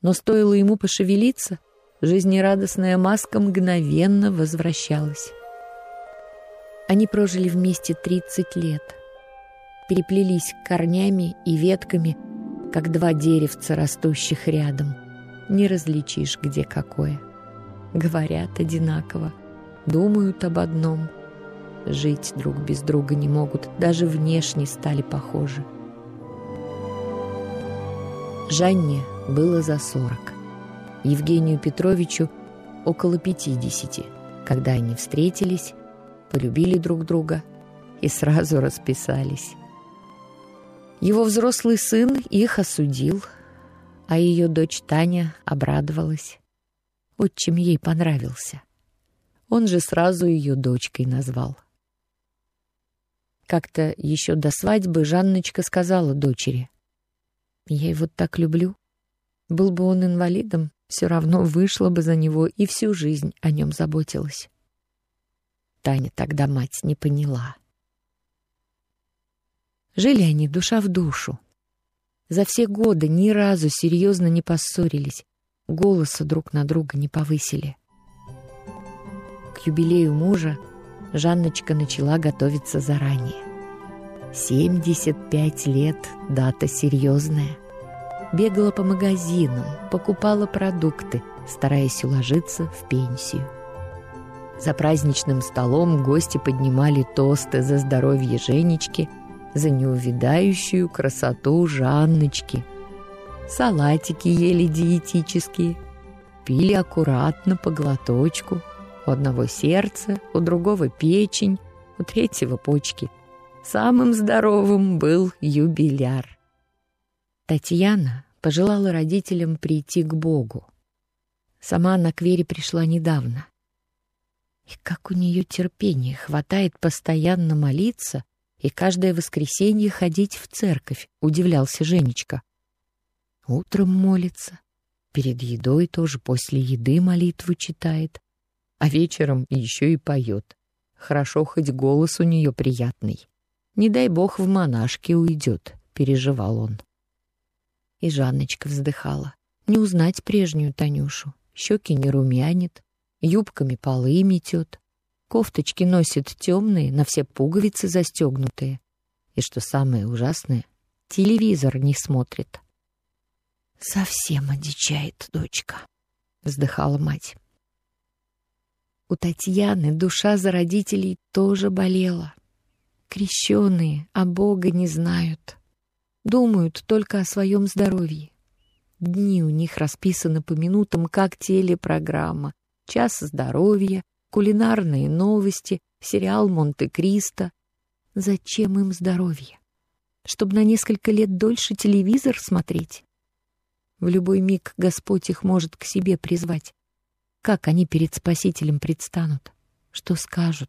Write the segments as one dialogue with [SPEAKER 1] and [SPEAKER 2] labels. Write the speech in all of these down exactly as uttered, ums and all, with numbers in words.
[SPEAKER 1] Но стоило ему пошевелиться, жизнерадостная маска мгновенно возвращалась. Они прожили вместе тридцать лет. Переплелись корнями и ветками, как два деревца, растущих рядом. Не различишь, где какое. Говорят одинаково, думают об одном. Жить друг без друга не могут, даже внешне стали похожи. Жанне было за сорок. Евгению Петровичу около пятидесяти, когда они встретились, полюбили друг друга и сразу расписались. Его взрослый сын их осудил, а ее дочь Таня обрадовалась. Отчим ей понравился. Он же сразу ее дочкой назвал. Как-то еще до свадьбы Жанночка сказала дочери: «Я его так люблю. Был бы он инвалидом, все равно вышла бы за него и всю жизнь о нем заботилась». Таня тогда мать не поняла. Жили они душа в душу. За все годы ни разу серьезно не поссорились, голоса друг на друга не повысили. К юбилею мужа Жанночка начала готовиться заранее. семьдесят пять лет — дата серьезная. Бегала по магазинам, покупала продукты, стараясь уложиться в пенсию. За праздничным столом гости поднимали тосты за здоровье Женечки, за неувядающую красоту Жанночки. Салатики ели диетические, пили аккуратно по глоточку. У одного сердце, у другого печень, у третьего почки. Самым здоровым был юбиляр. Татьяна пожелала родителям прийти к Богу. Сама она к вере пришла недавно. И как у нее терпения хватает постоянно молиться и каждое воскресенье ходить в церковь, удивлялся Женечка. Утром молится, перед едой тоже, после еды молитву читает, а вечером еще и поет. Хорошо, хоть голос у нее приятный. Не дай бог в монашки уйдет, переживал он. И Жанночка вздыхала. Не узнать прежнюю Танюшу. Щеки не румянит, юбками полы метет, кофточки носит темные, на все пуговицы застегнутые. И что самое ужасное, телевизор не смотрит. «Совсем одичает дочка», — вздыхала мать. У Татьяны душа за родителей тоже болела. Крещеные, а Бога не знают. Думают только о своем здоровье. Дни у них расписаны по минутам, как телепрограмма. Час здоровья, кулинарные новости, сериал «Монте-Кристо». Зачем им здоровье? Чтобы на несколько лет дольше телевизор смотреть? В любой миг Господь их может к себе призвать. Как они перед Спасителем предстанут? Что скажут?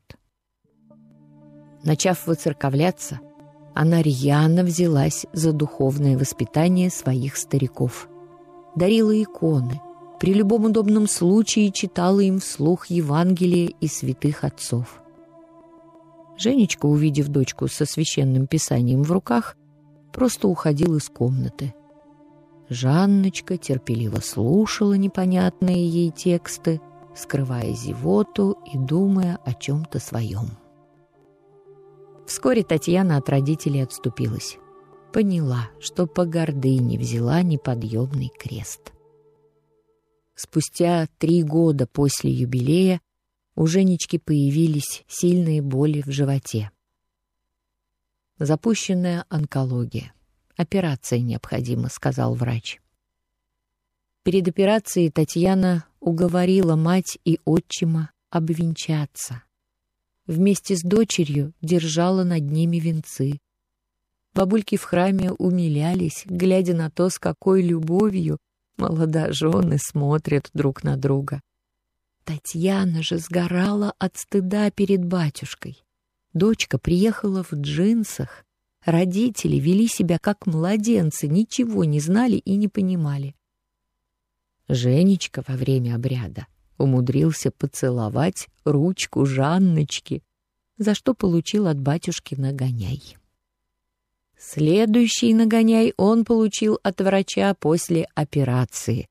[SPEAKER 1] Начав воцерковляться, она рьяно взялась за духовное воспитание своих стариков. Дарила иконы, при любом удобном случае читала им вслух Евангелие и святых отцов. Женечка, увидев дочку со священным писанием в руках, просто уходил из комнаты. Жанночка терпеливо слушала непонятные ей тексты, скрывая зевоту и думая о чем-то своем. Вскоре Татьяна от родителей отступилась. Поняла, что по гордыне взяла неподъемный крест. Спустя три года после юбилея у Женечки появились сильные боли в животе. Запущенная онкология. Операция необходима, сказал врач. Перед операцией Татьяна уговорила мать и отчима обвенчаться. Вместе с дочерью держала над ними венцы. Бабульки в храме умилялись, глядя на то, с какой любовью молодожены смотрят друг на друга. Татьяна же сгорала от стыда перед батюшкой. Дочка приехала в джинсах. Родители вели себя как младенцы, ничего не знали и не понимали. Женечка во время обряда умудрился поцеловать ручку Жанночки, за что получил от батюшки нагоняй. Следующий нагоняй он получил от врача после операции,